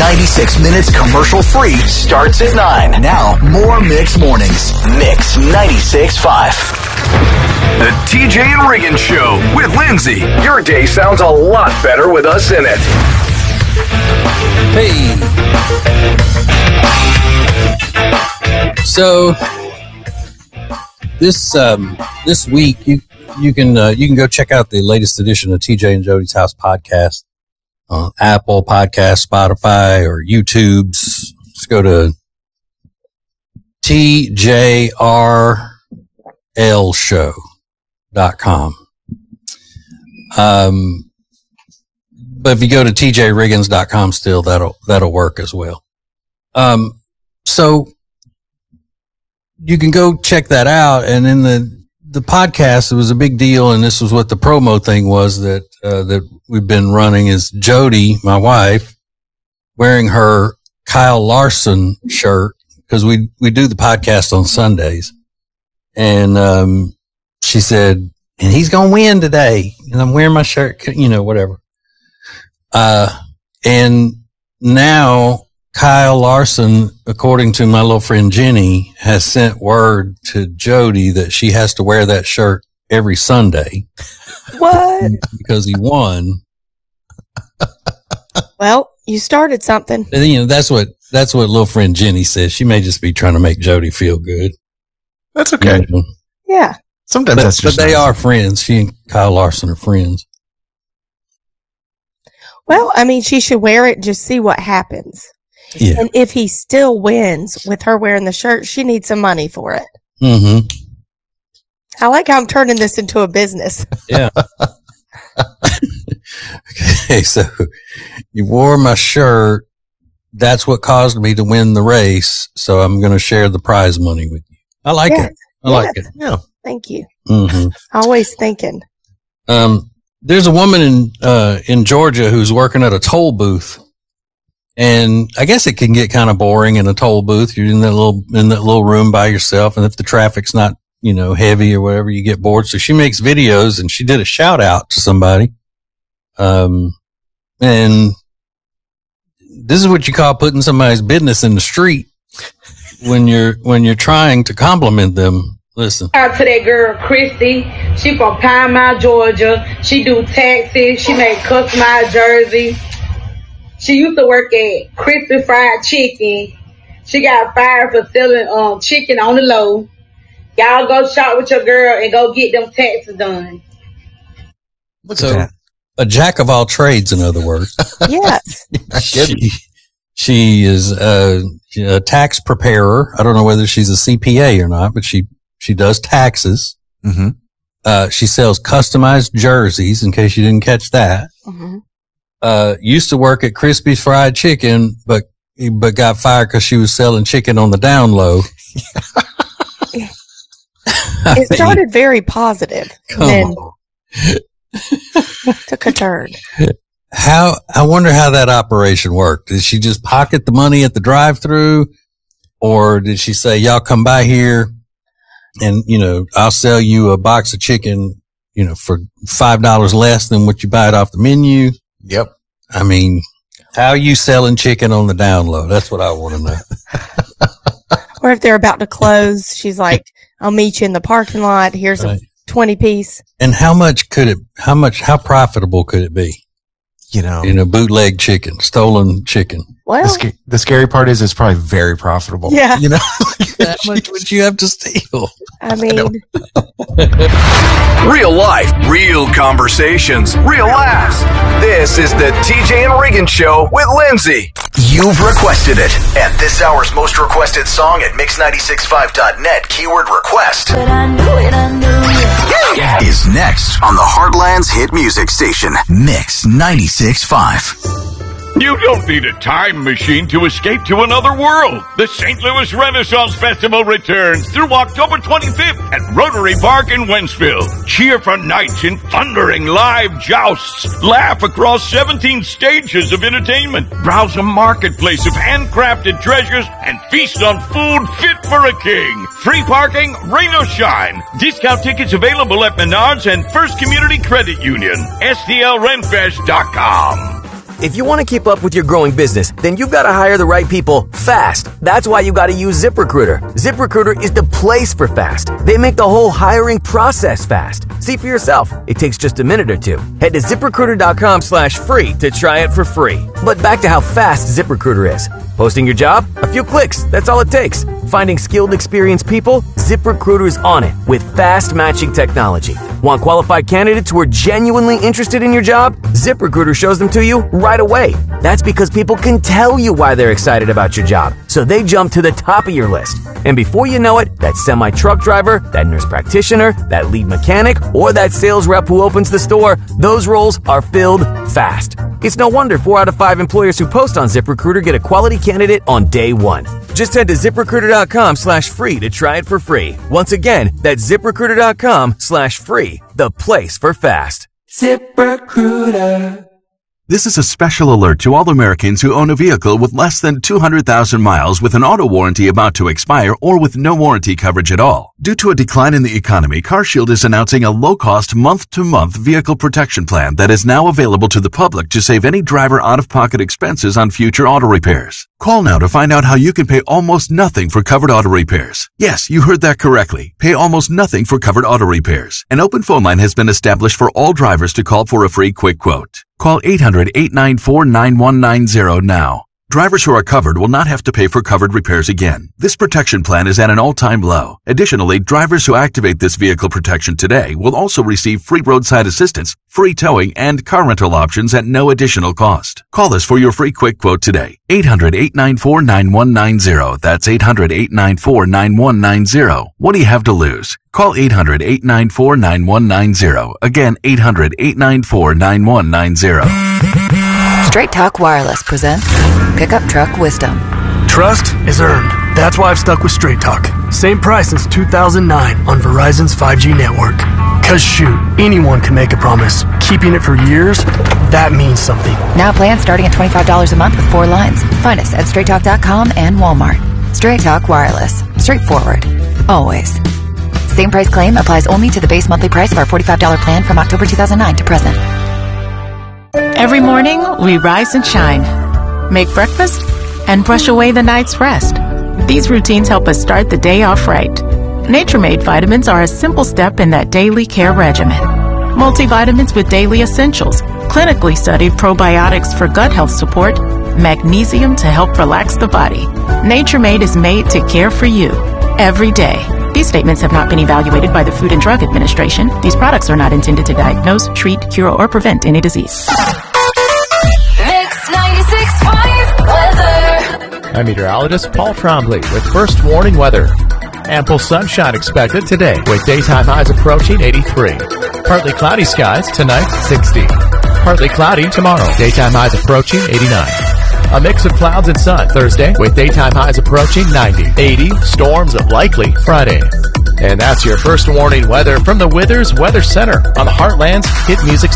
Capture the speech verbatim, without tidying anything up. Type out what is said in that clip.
ninety-six minutes commercial free starts at nine. Now, more Mix Mornings. Mix ninety-six point five. The T J and Regan Show with Lindsay. Your day sounds a lot better with us in it. Hey. So this um, this week you you can uh, you can go check out the latest edition of T J and Jody's House podcast on Apple Podcast, Spotify, or YouTube's. Just go to T J R L show dot com. Um, but if you go to T J Riggins dot com still, that'll, that'll work as well. Um, so you can go check that out. And in the, the podcast, it was a big deal. And this was what the promo thing was that, uh, that we've been running is Jody, my wife, wearing her Kyle Larson shirt. Cause we, we do the podcast on Sundays. And, um, she said, and he's going to win today. And I'm wearing my shirt, you know, whatever. Uh, and now Kyle Larson, according to my little friend Jenny, has sent word to Jody that she has to wear that shirt every Sunday. What? Because he won. Well, you started something. And, you know, that's what, that's what little friend Jenny says. She may just be trying to make Jody feel good. That's okay. You know? Yeah. Sometimes but, that's just But they nice. are friends. She and Kyle Larson are friends. Well, I mean, she should wear it and just see what happens. Yeah. And if he still wins with her wearing the shirt, she needs some money for it. Mm-hmm. I like how I'm turning this into a business. Yeah. Okay, so you wore my shirt. That's what caused me to win the race. So I'm going to share the prize money with you. I like Yes. it. I Yes. like it. Yeah. Thank you. Mm-hmm. Always thinking. Um, there's a woman in, uh, in Georgia who's working at a toll booth. And I guess it can get kind of boring in a toll booth. You're in that little, in that little room by yourself. And if the traffic's not, you know, heavy or whatever, you get bored. So she makes videos and she did a shout out to somebody. Um, and this is what you call putting somebody's business in the street when you're, when you're trying to compliment them. Listen. Out to that girl, Christy. She from Pine Mile, Georgia. She do taxis. She make customized jerseys. She used to work at Crispy Fried Chicken. She got fired for selling um chicken on the low. Y'all go shop with your girl and go get them taxes done. Look So, at that. a jack of all trades, in other words. Yes. she, she is a, a tax preparer. I don't know whether she's a C P A or not, but she, she does taxes. Mm-hmm. Uh, she sells customized jerseys, in case you didn't catch that. Mm-hmm. Uh, used to work at Crispy's Fried Chicken, but, but got fired because she was selling chicken on the down low. It started very positive. Come Then on. took a turn. How, I wonder how that operation worked. Did she just pocket the money at the drive-through, or did she say, y'all come by here and, you know, I'll sell you a box of chicken, you know, for five dollars less than what you buy it off the menu? Yep. I mean, how are you selling chicken on the down low? That's what I want to know. Or if they're about to close, she's like, I'll meet you in the parking lot. Here's Right. a twenty piece. And how much could it, how much, how profitable could it be? You know, You know, bootleg chicken, stolen chicken. the, Well, sc- the scary part is it's probably very profitable. yeah. You know, How much would you have to steal? I mean, Real life, real conversations, real laughs. This is the T J and Regan Show with Lindsay. You've requested it. And this hour's most requested song at mix nine six five dot net, keyword request, But I knew it, I knew it. is next on the Heartland's hit music station, Mix ninety-six point five. You don't need a time machine to escape to another world. The Saint Louis Renaissance Festival returns through October twenty-fifth at Rotary Park in Wentzville. Cheer for nights in thundering live jousts. Laugh across seventeen stages of entertainment. Browse a marketplace of handcrafted treasures and feast on food fit for a king. Free parking, rain or shine. Discount tickets available at Menards and First Community Credit Union. S D L Renfest dot com. If you want to keep up with your growing business, then you've got to hire the right people fast. That's why you got to use ZipRecruiter. ZipRecruiter is the place for fast. They make the whole hiring process fast. See for yourself. It takes just a minute or two. Head to ZipRecruiter.com slash free to try it for free. But back to how fast ZipRecruiter is. Posting your job? A few clicks. That's all it takes. Finding skilled, experienced people? ZipRecruiter is on it with fast matching technology. Want qualified candidates who are genuinely interested in your job? ZipRecruiter shows them to you right away. That's because people can tell you why they're excited about your job, so they jump to the top of your list. And before you know it, that semi-truck driver, that nurse practitioner, that lead mechanic, or that sales rep who opens the store, those roles are filled fast. It's no wonder four out of five employers who post on ZipRecruiter get a quality candidate on day one. Just head to ZipRecruiter.com slash free to try it for free. Once again, that's ZipRecruiter.com slash free, the place for fast. ZipRecruiter. This is a special alert to all Americans who own a vehicle with less than two hundred thousand miles with an auto warranty about to expire or with no warranty coverage at all. Due to a decline in the economy, CarShield is announcing a low-cost month-to-month vehicle protection plan that is now available to the public to save any driver out-of-pocket expenses on future auto repairs. Call now to find out how you can pay almost nothing for covered auto repairs. Yes, you heard that correctly. Pay almost nothing for covered auto repairs. An open phone line has been established for all drivers to call for a free quick quote. Call eight hundred, eight nine four, nine one nine zero now. Drivers who are covered will not have to pay for covered repairs again. This protection plan is at an all-time low. Additionally, drivers who activate this vehicle protection today will also receive free roadside assistance, free towing, and car rental options at no additional cost. Call us for your free quick quote today. eight hundred, eight nine four, nine one nine zero. That's eight hundred, eight nine four, nine one nine zero. What do you have to lose? Call eight hundred, eight nine four, nine one nine zero. Again, eight hundred, eight nine four, nine one nine zero. Straight Talk Wireless presents Pickup Truck Wisdom. Trust is earned. That's why I've stuck with Straight Talk. Same price since two thousand nine on Verizon's five G network. Cause shoot, anyone can make a promise. Keeping it for years, that means something. Now plans starting at twenty-five dollars a month with four lines. Find us at straight talk dot com and Walmart. Straight Talk Wireless. Straightforward. Always. Same price claim applies only to the base monthly price of our forty-five dollars plan from October two thousand nine to present. Every morning, we rise and shine, make breakfast, and brush away the night's rest. These routines help us start the day off right. Nature-Made vitamins are a simple step in that daily care regimen. Multivitamins with daily essentials, clinically studied probiotics for gut health support, magnesium to help relax the body. Nature-Made is made to care for you every day. These statements have not been evaluated by the Food and Drug Administration. These products are not intended to diagnose, treat, cure, or prevent any disease. Mix ninety-six point five weather. I'm meteorologist Paul Trombley with first warning weather. Ample sunshine expected today with daytime highs approaching eighty-three. Partly cloudy skies tonight, sixty. Partly cloudy tomorrow, daytime highs approaching eighty-nine. A mix of clouds and sun Thursday with daytime highs approaching ninety. eighty, storms likely Friday. And that's your first warning weather from the Withers Weather Center on the Heartland's Hit Music